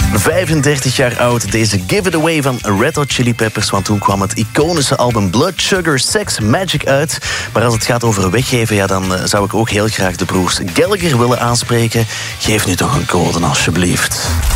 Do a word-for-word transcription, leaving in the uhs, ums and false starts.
vijfendertig jaar oud, deze Give It Away van Red Hot Chili Peppers. Want toen kwam het iconische album Blood Sugar Sex Magic uit. Maar als het gaat over weggeven, ja, dan uh, zou ik ook heel graag de broers Gallagher willen aanspreken. Geef nu toch een code, alsjeblieft.